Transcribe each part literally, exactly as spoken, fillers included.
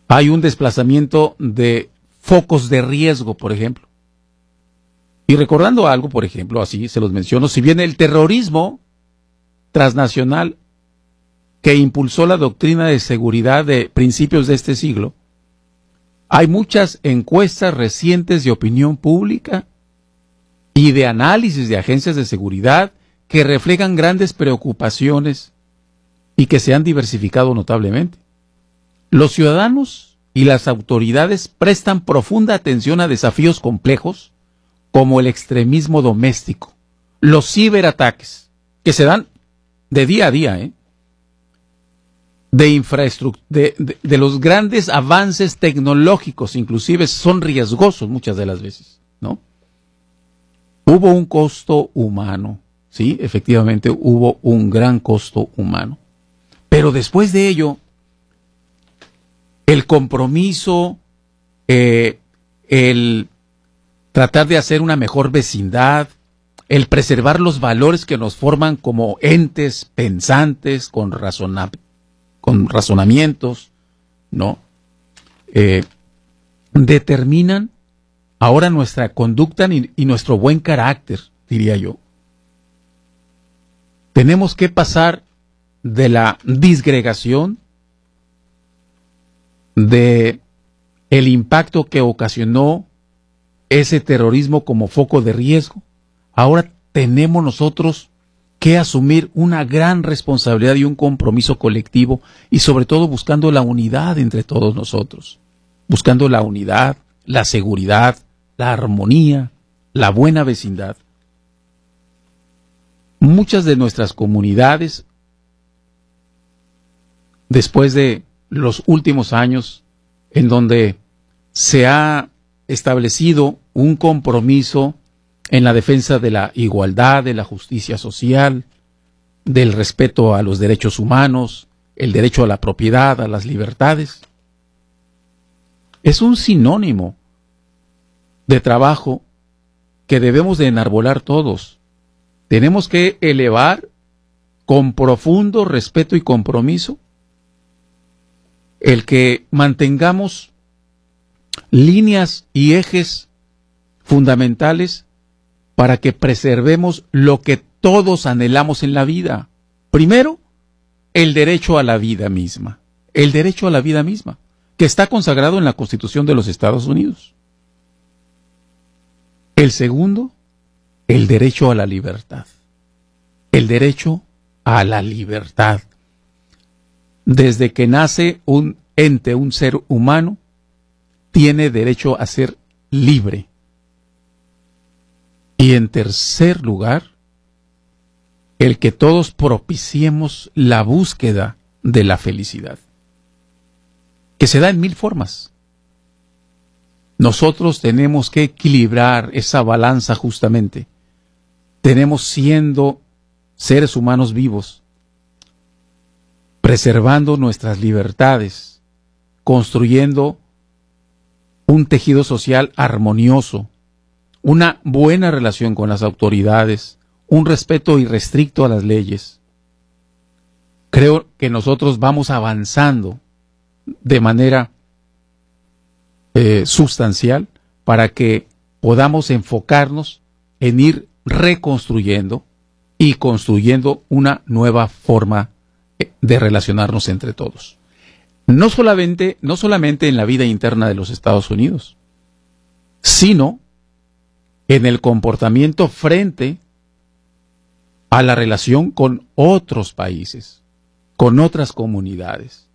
Hay un desplazamiento de focos de riesgo, por ejemplo. Y recordando algo, por ejemplo, así se los menciono, si bien el terrorismo transnacional que impulsó la doctrina de seguridad de principios de este siglo, hay muchas encuestas recientes de opinión pública y de análisis de agencias de seguridad que reflejan grandes preocupaciones y que se han diversificado notablemente. Los ciudadanos y las autoridades prestan profunda atención a desafíos complejos como el extremismo doméstico, los ciberataques, que se dan de día a día, ¿eh? de infraestructura, de, de, de los grandes avances tecnológicos, inclusive son riesgosos muchas de las veces, ¿no? Hubo un costo humano, sí, efectivamente hubo un gran costo humano, pero después de ello, el compromiso, eh, el tratar de hacer una mejor vecindad, el preservar los valores que nos forman como entes pensantes, con, razona, con razonamientos, ¿no? Eh, determinan ahora nuestra conducta y, y nuestro buen carácter, diría yo. Tenemos que pasar de la disgregación, de el impacto que ocasionó ese terrorismo como foco de riesgo. Ahora tenemos nosotros que asumir una gran responsabilidad y un compromiso colectivo, y sobre todo buscando la unidad entre todos nosotros, buscando la unidad, la seguridad, la armonía, la buena vecindad. Muchas de nuestras comunidades, después de los últimos años en donde se ha establecido un compromiso en la defensa de la igualdad, de la justicia social, del respeto a los derechos humanos, el derecho a la propiedad, a las libertades, es un sinónimo de trabajo que debemos de enarbolar todos. Tenemos que elevar con profundo respeto y compromiso el que mantengamos líneas y ejes fundamentales para que preservemos lo que todos anhelamos en la vida. Primero, el derecho a la vida misma, el derecho a la vida misma, que está consagrado en la Constitución de los Estados Unidos. El segundo, el derecho a la libertad, el derecho a la libertad. Desde que nace un ente, un ser humano, tiene derecho a ser libre. Y en tercer lugar, el que todos propiciemos la búsqueda de la felicidad, que se da en mil formas. Nosotros tenemos que equilibrar esa balanza justamente. Tenemos, siendo seres humanos vivos, preservando nuestras libertades, construyendo un tejido social armonioso, una buena relación con las autoridades, un respeto irrestricto a las leyes. Creo que nosotros vamos avanzando de manera eh, sustancial para que podamos enfocarnos en ir reconstruyendo y construyendo una nueva forma de relacionarnos entre todos. No solamente, no solamente en la vida interna de los Estados Unidos, sino en el comportamiento frente a la relación con otros países, con otras comunidades.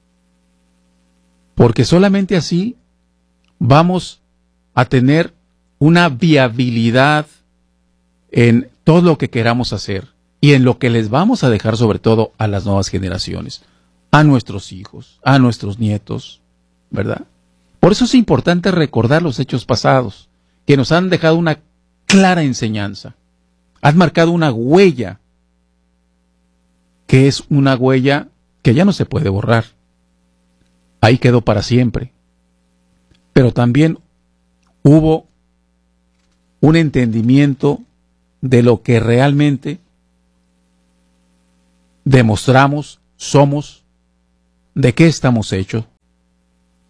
Porque solamente así vamos a tener una viabilidad en todo lo que queramos hacer y en lo que les vamos a dejar, sobre todo a las nuevas generaciones, a nuestros hijos, a nuestros nietos, ¿verdad? Por eso es importante recordar los hechos pasados, que nos han dejado una clara enseñanza, han marcado una huella, que es una huella que ya no se puede borrar. Ahí quedó para siempre. Pero también hubo un entendimiento de lo que realmente demostramos, somos, de qué estamos hechos,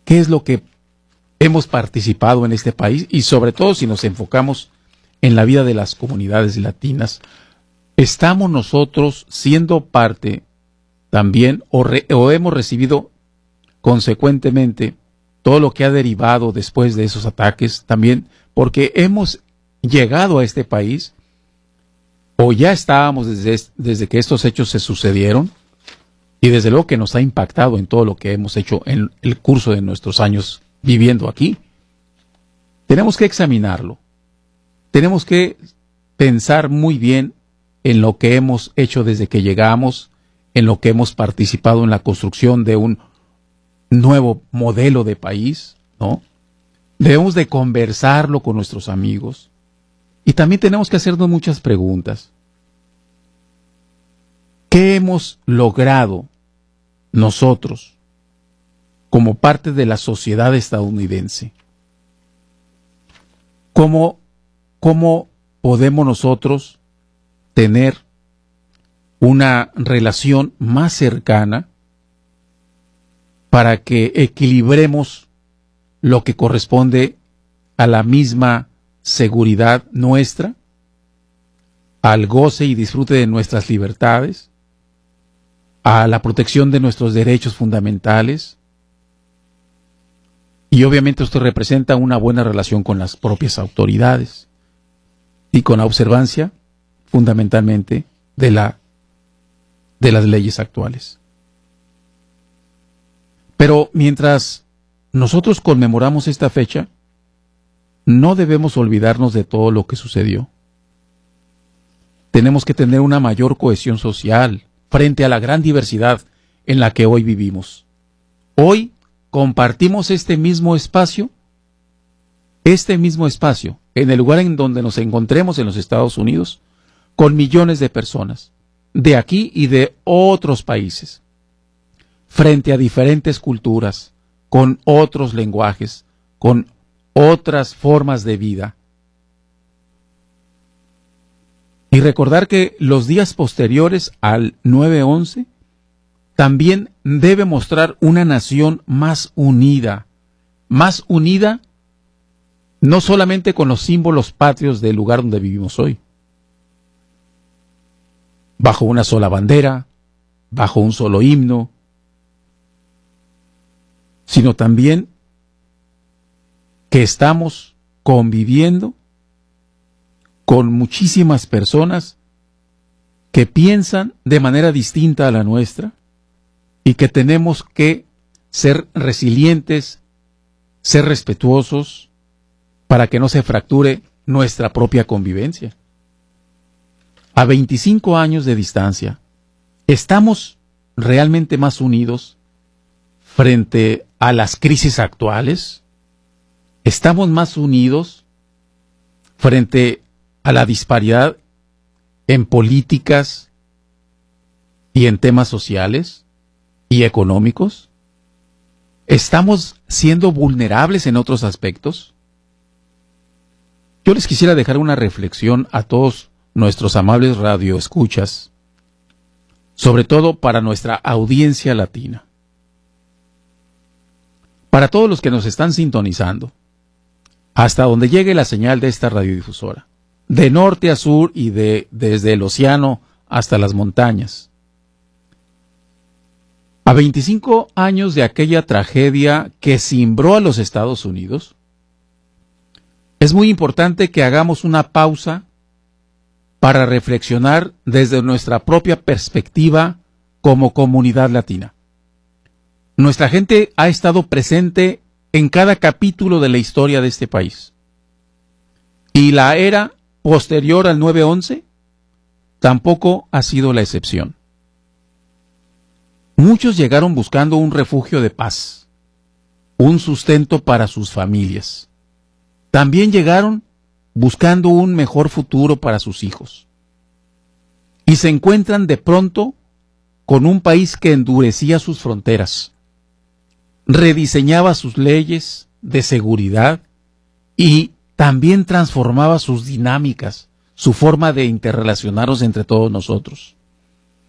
qué es lo que hemos participado en este país y sobre todo si nos enfocamos en la vida de las comunidades latinas, ¿estamos nosotros siendo parte también o, re, o hemos recibido consecuentemente todo lo que ha derivado después de esos ataques también? Porque hemos llegado a este país o ya estábamos desde, desde que estos hechos se sucedieron y desde luego que nos ha impactado en todo lo que hemos hecho en el curso de nuestros años viviendo aquí. Tenemos que examinarlo. Tenemos que pensar muy bien en lo que hemos hecho desde que llegamos, en lo que hemos participado en la construcción de un nuevo modelo de país, ¿no? Debemos de conversarlo con nuestros amigos y también tenemos que hacernos muchas preguntas. ¿Qué hemos logrado nosotros como parte de la sociedad estadounidense? ¿Cómo, cómo podemos nosotros tener una relación más cercana para que equilibremos lo que corresponde a la misma seguridad nuestra, al goce y disfrute de nuestras libertades, a la protección de nuestros derechos fundamentales? Y obviamente esto representa una buena relación con las propias autoridades y con la observancia fundamentalmente de la de las leyes actuales. Pero mientras nosotros conmemoramos esta fecha, no debemos olvidarnos de todo lo que sucedió. Tenemos que tener una mayor cohesión social frente a la gran diversidad en la que hoy vivimos. Hoy compartimos este mismo espacio, este mismo espacio, en el lugar en donde nos encontremos en los Estados Unidos, con millones de personas, de aquí y de otros países, frente a diferentes culturas, con otros lenguajes, con otras formas de vida. Y recordar que los días posteriores al nueve once también debe mostrar una nación más unida, más unida no solamente con los símbolos patrios del lugar donde vivimos hoy, bajo una sola bandera, bajo un solo himno, sino también que estamos conviviendo con muchísimas personas que piensan de manera distinta a la nuestra y que tenemos que ser resilientes, ser respetuosos para que no se fracture nuestra propia convivencia. A veinticinco años de distancia, ¿estamos realmente más unidos frente a las crisis actuales? ¿Estamos más unidos frente a la disparidad en políticas y en temas sociales y económicos? ¿Estamos siendo vulnerables en otros aspectos? Yo les quisiera dejar una reflexión a todos nuestros amables radioescuchas, sobre todo para nuestra audiencia latina. Para todos los que nos están sintonizando, hasta donde llegue la señal de esta radiodifusora, de norte a sur y de, desde el océano hasta las montañas. A veinticinco años de aquella tragedia que cimbró a los Estados Unidos, es muy importante que hagamos una pausa para reflexionar desde nuestra propia perspectiva como comunidad latina. Nuestra gente ha estado presente en cada capítulo de la historia de este país. Y la era posterior al nueve once tampoco ha sido la excepción. Muchos llegaron buscando un refugio de paz, un sustento para sus familias. También llegaron buscando un mejor futuro para sus hijos. Y se encuentran de pronto con un país que endurecía sus fronteras, rediseñaba sus leyes de seguridad y también transformaba sus dinámicas, su forma de interrelacionarnos entre todos nosotros.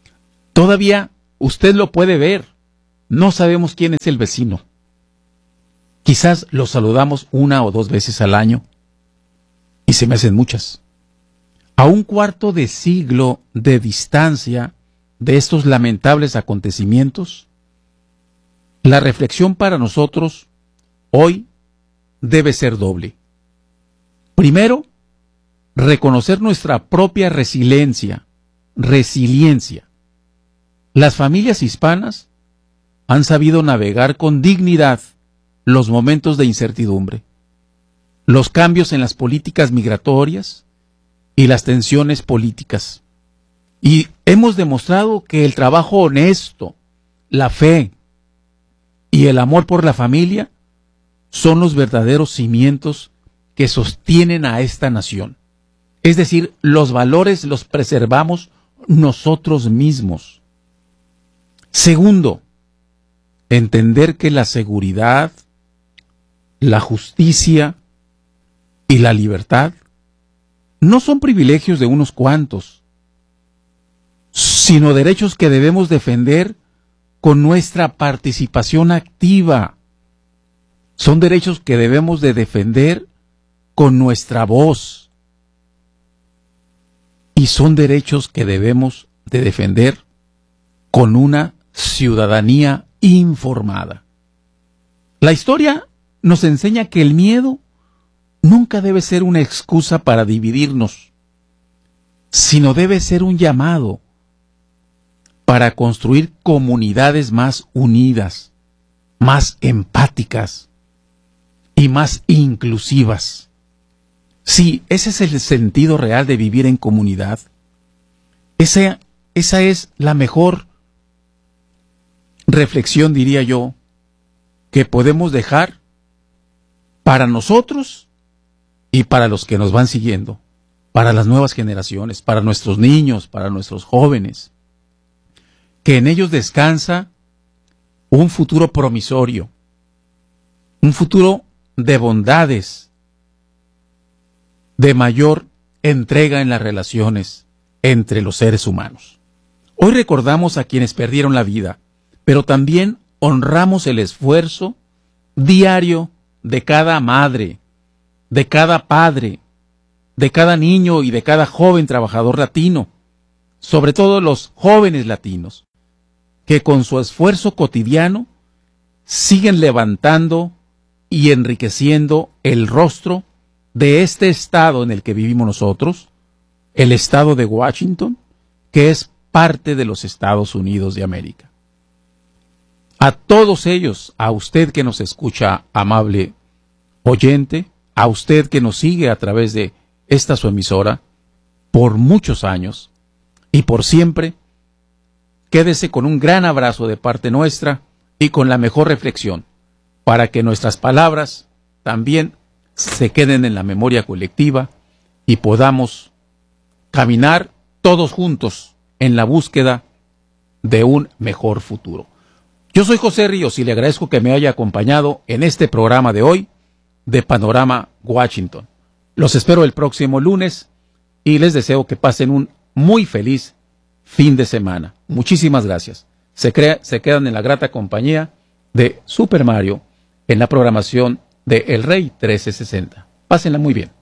Todavía usted lo puede ver, no sabemos quién es el vecino, Quizás los saludamos una o dos veces al año y se me hacen muchas. A un cuarto de siglo de distancia de estos lamentables acontecimientos, la reflexión para nosotros hoy debe ser doble. Primero, reconocer nuestra propia resiliencia, resiliencia. Las familias hispanas han sabido navegar con dignidad los momentos de incertidumbre, los cambios en las políticas migratorias y las tensiones políticas. Y hemos demostrado que el trabajo honesto, la fe y el amor por la familia son los verdaderos cimientos que sostienen a esta nación. Es decir, los valores los preservamos nosotros mismos. Segundo, entender que la seguridad, la justicia y la libertad no son privilegios de unos cuantos, sino derechos que debemos defender con nuestra participación activa. Son derechos que debemos de defender con nuestra voz. Y son derechos que debemos de defender con una ciudadanía informada. La historia nos enseña que el miedo nunca debe ser una excusa para dividirnos, sino debe ser un llamado para construir comunidades más unidas, más empáticas y más inclusivas. Sí, ese es el sentido real de vivir en comunidad. Esa, esa es la mejor reflexión, diría yo, que podemos dejar para nosotros y para los que nos van siguiendo, para las nuevas generaciones, para nuestros niños, para nuestros jóvenes, que en ellos descansa un futuro promisorio, un futuro de bondades, de mayor entrega en las relaciones entre los seres humanos. Hoy recordamos a quienes perdieron la vida, pero también honramos el esfuerzo diario de cada madre, de cada padre, de cada niño y de cada joven trabajador latino, sobre todo los jóvenes latinos, que con su esfuerzo cotidiano siguen levantando y enriqueciendo el rostro de este estado en el que vivimos nosotros, el estado de Washington, que es parte de los Estados Unidos de América. A todos ellos, a usted que nos escucha, amable oyente, a usted que nos sigue a través de esta su emisora, por muchos años y por siempre, quédese con un gran abrazo de parte nuestra y con la mejor reflexión, para que nuestras palabras también se queden en la memoria colectiva y podamos caminar todos juntos en la búsqueda de un mejor futuro. Yo soy José Ríos y le agradezco que me haya acompañado en este programa de hoy de Panorama Washington. Los espero el próximo lunes y les deseo que pasen un muy feliz fin de semana. Muchísimas gracias. Se, crea, se quedan en la grata compañía de Super Mario en la programación de El Rey trece sesenta. Pásenla muy bien.